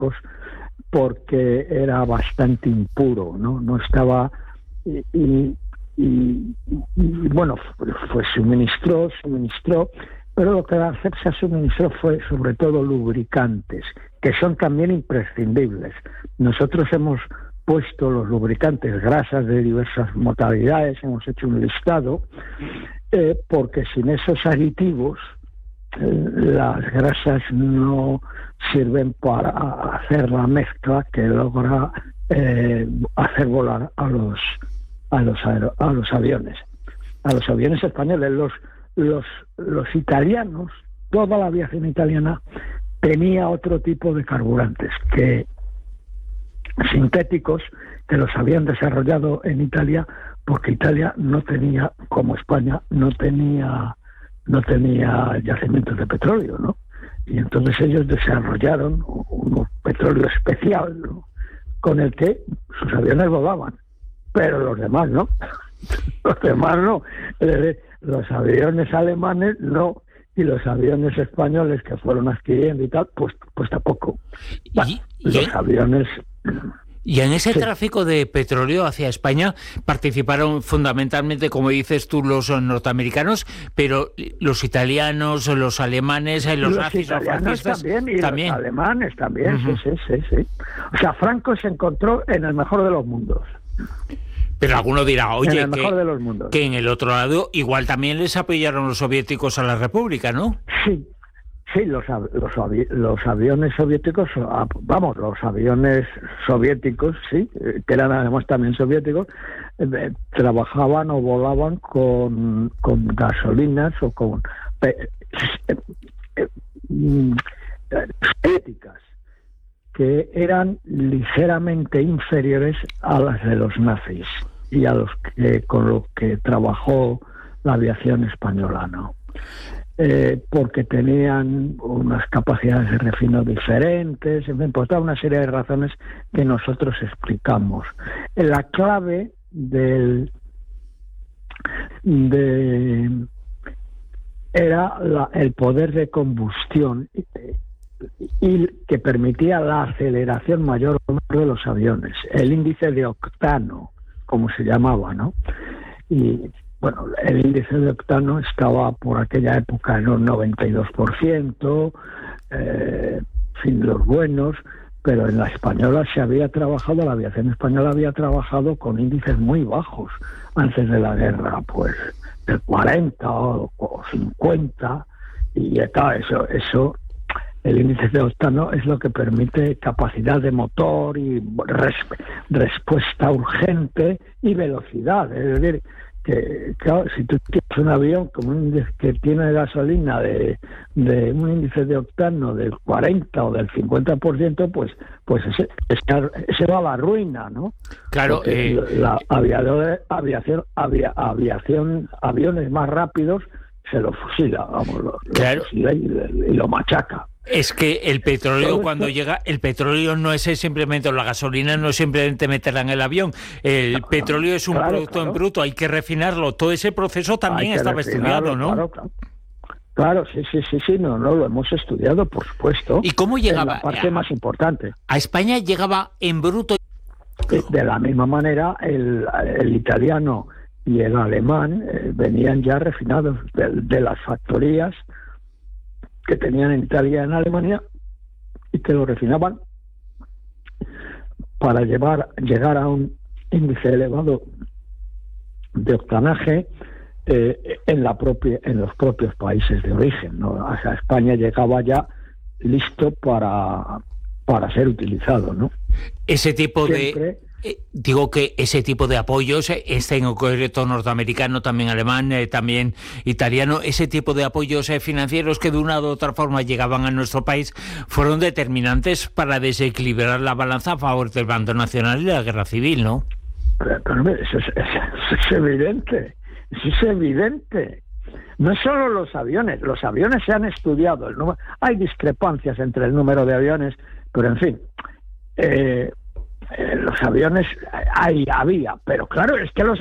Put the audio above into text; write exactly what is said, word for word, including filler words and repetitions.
porque era bastante impuro, ¿no? No estaba... Y, y, y, y bueno, pues suministró, suministró, pero lo que la CEPSA suministró fue sobre todo lubricantes, que son también imprescindibles. Nosotros hemos puesto los lubricantes, grasas de diversas modalidades, hemos hecho un listado, eh, porque sin esos aditivos eh, las grasas no sirven para hacer la mezcla que logra eh, hacer volar a los a los aer- a los aviones, a los aviones españoles. Los los los italianos, toda la aviación italiana tenía otro tipo de carburantes que sintéticos, que los habían desarrollado en Italia, porque Italia no tenía, como España, no tenía no tenía yacimientos de petróleo, ¿no? Y entonces ellos desarrollaron un petróleo especial, ¿no?, con el que sus aviones volaban, pero los demás no. Los demás no. Los aviones alemanes no, y los aviones españoles que fueron adquiriendo y tal, pues pues tampoco. ¿Y, y los aviones... Y en ese sí. tráfico de petróleo hacia España participaron fundamentalmente, como dices tú, los norteamericanos, pero los italianos, los alemanes, los, los nazis, los fascistas también, y también. Los alemanes también, Uh-huh. sí, sí, sí, sí. O sea, Franco se encontró en el mejor de los mundos. Pero alguno dirá, oye, en el mejor que, de los mundos. que en el otro lado igual también les apoyaron los soviéticos a la República, ¿no? Sí. Sí, los, los, avi- los aviones soviéticos, vamos, los aviones soviéticos, sí, que eran además también soviéticos, eh, trabajaban o volaban con, con gasolinas o con eh, eh, eh, soviéticas, que eran ligeramente inferiores a las de los nazis y a los que con los que trabajó la aviación española, ¿no? Eh, porque tenían unas capacidades de refino diferentes, en fin, por toda una serie de razones que nosotros explicamos. La clave del de era la, el poder de combustión y, y que permitía la aceleración mayor de los aviones, el índice de octano, como se llamaba, ¿no? Y bueno, el índice de octano estaba por aquella época en un noventa y dos por ciento, eh, sin los buenos, pero en la española se había trabajado, la aviación española había trabajado con índices muy bajos antes de la guerra, pues del cuarenta o, o cincuenta, y está, eso, eso, el índice de octano es lo que permite capacidad de motor y res, respuesta urgente y velocidad, es decir, que claro, si tú tienes un avión con un índice que tiene gasolina de, de un índice de octano del cuarenta o del cincuenta por ciento, pues pues ese, ese, ese va a la ruina, ¿no? Claro, Porque eh... la aviador, aviación, avia, aviación, aviones más rápidos se lo fusila, vamos, lo, claro. lo fusila y, y lo machaca. Es que el petróleo Todo cuando esto... llega, el petróleo no es simplemente, la gasolina no es simplemente meterla en el avión, el Claro, petróleo es un claro, producto claro. en bruto, hay que refinarlo, todo ese proceso también estaba estudiado, ¿no? Claro, claro. Claro, sí, sí, sí, sí, no, no, lo hemos estudiado, por supuesto. ¿Y cómo llegaba? Es la parte a, más importante. A España llegaba en bruto. De, de la misma manera, el, el italiano y el alemán eh, venían ya refinados de, de las factorías que tenían en Italia y en Alemania, y que lo refinaban para llevar llegar a un índice elevado de octanaje eh, en la propia en los propios países de origen, ¿no? O sea, España llegaba ya listo para para ser utilizado, ¿no? Ese tipo Siempre, de eh, digo que ese tipo de apoyos, este en concreto norteamericano, también alemán, eh, también italiano, ese tipo de apoyos eh, financieros que de una u otra forma llegaban a nuestro país, fueron determinantes para desequilibrar la balanza a favor del bando nacional y la guerra civil, ¿no? Pero, pero eso, es, eso es evidente, eso es evidente. No solo los aviones, los aviones se han estudiado, el número, hay discrepancias entre el número de aviones, pero en fin, eh, eh, los aviones hay, había, pero claro, es que los